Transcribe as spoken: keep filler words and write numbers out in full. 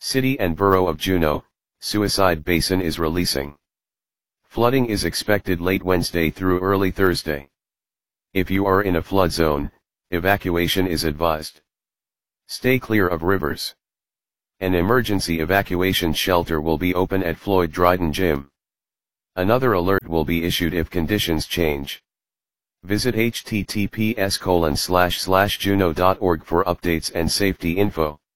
City and Borough of Juneau, Suicide Basin is releasing. Flooding is expected late Wednesday through early Thursday. If you are in a flood zone, evacuation is advised. Stay clear of rivers. An emergency evacuation shelter will be open at Floyd Dryden Gym. Another alert will be issued if conditions change. Visit h t t p s colon slash slash juneau dot org for updates and safety info.